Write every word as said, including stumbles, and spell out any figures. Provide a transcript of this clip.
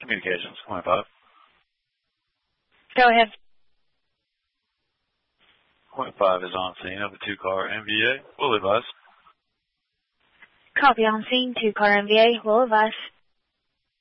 Communications, point five. Go ahead. Point five is on scene of a two-car M V A. We'll advise. Copy on scene, two-car M V A. Will advise.